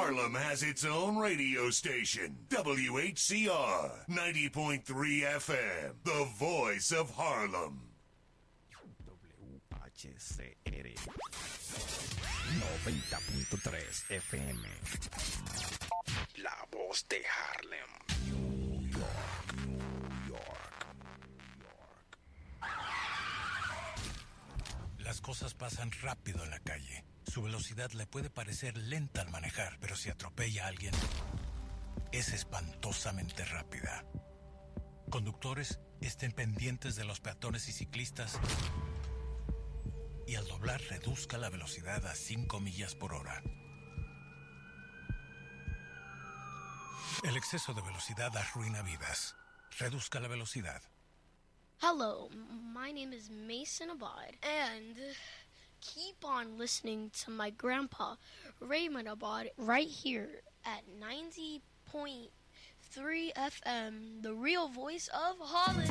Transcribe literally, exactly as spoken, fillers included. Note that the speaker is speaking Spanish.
Harlem has its own radio station, W H C R ninety point three F M, the voice of Harlem. W H C R noventa punto tres F M, la voz de Harlem. New York, New York, New York. Las cosas pasan rápido en la calle. Su velocidad le puede parecer lenta al manejar, pero si atropella a alguien, es espantosamente rápida. Conductores, estén pendientes de los peatones y ciclistas y al doblar reduzca la velocidad a cinco millas por hora. El exceso de velocidad arruina vidas. Reduzca la velocidad. Hello, my name is Mason Abad, and keep on listening to my grandpa, Raymond Abad, right here at ninety point three F M, the real voice of Holland.